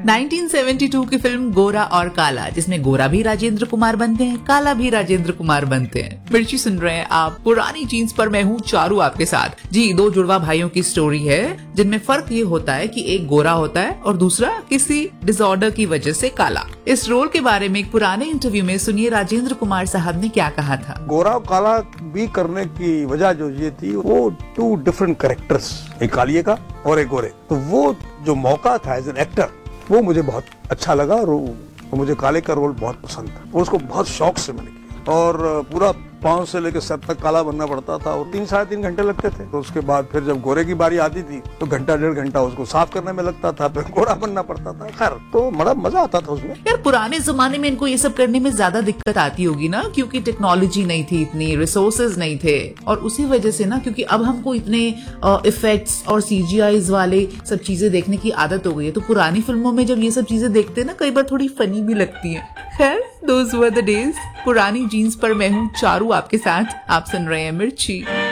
1972 की फिल्म गोरा और काला, जिसमें गोरा भी राजेंद्र कुमार बनते हैं, काला भी राजेंद्र कुमार बनते हैं। मिर्ची सुन रहे हैं आप पुरानी जीन्स पर, मैं हूँ चारू आपके साथ। जी, दो जुड़वा भाइयों की स्टोरी है जिनमें फर्क ये होता है कि एक गोरा होता है और दूसरा किसी डिसऑर्डर की वजह से काला। इस रोल के बारे में एक पुराने इंटरव्यू में सुनिए राजेंद्र कुमार साहब ने क्या कहा था। गोरा और काला भी करने की वजह जो ये थी, वो टू डिफरेंट कैरेक्टर्स, एक कालिए का और एक गोरे। तो वो जो मौका था एज एन एक्टर, वो मुझे बहुत अच्छा लगा और मुझे काले का रोल बहुत पसंद था। उसको बहुत शौक से मैंने किया और पूरा पांव से लेकर सर तक काला बनना पड़ता था और 3-3.5 घंटे लगते थे। तो उसके बाद फिर जब गोरे की बारी आती थी तो घंटा 1.5 घंटा उसको साफ करने में लगता था, फिर गोरा बनना पड़ता था। खैर, तो बड़ा मजा आता था उसमें। यार, पुराने जमाने में इनको ये सब करने में ज्यादा दिक्कत आती होगी ना, क्योंकि टेक्नोलॉजी नहीं थी, इतनी रिसोर्सेज नहीं थे, और उसी वजह से ना, क्योंकि अब हमको इतने इफेक्ट्स और CGIs वाले सब चीजें देखने की आदत हो गई है, तो पुरानी फिल्मों में जब ये सब चीजें देखते हैं ना, कई बार थोड़ी फनी भी लगती है। खैर, दोज वर द डेज। पुरानी जीन्स पर मैं हूँ चारू आपके साथ। आप सुन रहे हैं मिर्ची।